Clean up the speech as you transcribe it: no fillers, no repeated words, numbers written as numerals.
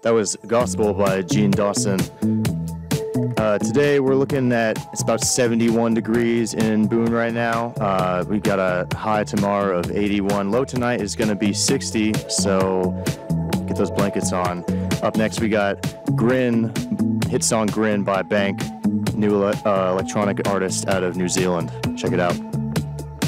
That was Gospel by Gene Dawson. Today we're looking at, it's about 71 degrees in Boone right now. We got a high tomorrow of 81. Low tonight is going to be 60, so get those blankets on. Up next we got Grin, hit song Grin by Bank, new electronic artist out of New Zealand. Check it out.